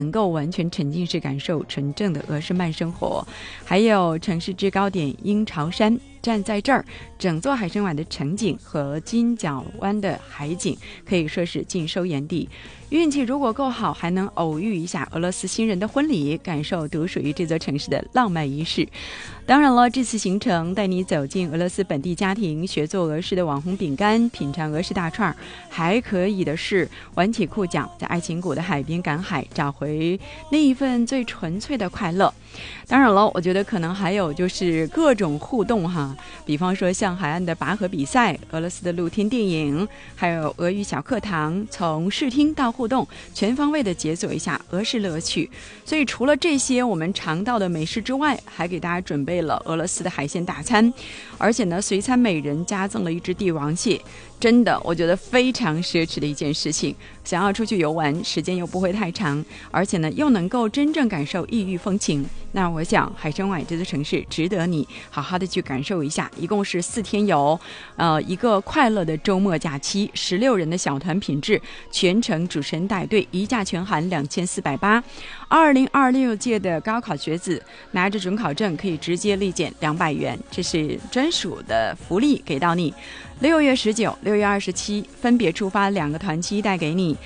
能够完全沉浸式感受纯正的俄式慢生活。还有城市制高点鹰巢山，站在这儿，整座海参崴的城景和金角湾的海景可以说是尽收眼底。运气如果够好，还能偶遇一下俄罗斯新人的婚礼，感受独属于这座城市的浪漫仪式。当然了，这次行程带你走进俄罗斯本地家庭，学做俄式的网红饼干，品尝俄式大串，还可以的是玩起裤脚，在爱琴谷的海边赶海，找回那一份最纯粹的快乐。当然了，我觉得可能还有就是各种互动哈，比方说像海岸的拔河比赛、俄罗斯的露天电影，还有俄语小课堂，从视听到互动，全方位的解锁一下俄式乐趣。所以除了这些我们尝到的美食之外，还给大家准备了俄罗斯的海鲜大餐，而且呢，随餐每人加赠了一只帝王蟹。真的，我觉得非常奢侈的一件事情。想要出去游玩，时间又不会太长，而且呢，又能够真正感受异域风情。那我想，海参崴这座城市值得你好好的去感受一下。一共是4天游，一个快乐的周末假期，16人的小团品质，全程主持人带队，一价全含2480。2026届的高考学子拿着准考证可以直接立减200元，这是专属的福利给到你。6月19、6月27分别出发2个团期带给你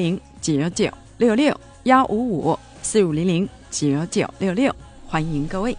155-4500-9966，155-4500-9966，155-4500-9966，欢迎各位。